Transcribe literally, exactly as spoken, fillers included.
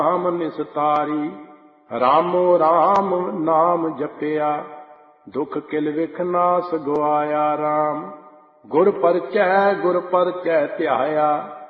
ਰਾਮ ਨਿਸਤਾਰੀ। ਰਾਮੋ ਰਾਮ ਨਾਮ ਜਪਿਆ, ਦੁਖ ਕਿਲ ਵਿਖ ਨਾਸ ਗਵਾਇਆ ਰਾਮ। ਗੁਰ ਪਰਚੈ ਗੁਰ ਪਰਚੈ ਧਿਆਇਆ,